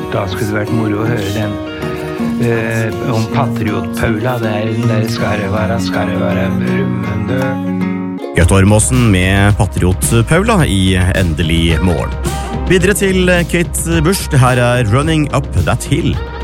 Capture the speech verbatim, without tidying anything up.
Da skulle det vært moro å høre den eh, om Patriot-Paula. Der, der skal det være, skal det være brummende. Gaute Ormåsen med Patriot-Paula i Endelig morgen. Videre til Kate Bush, det her er Running Up That Hill.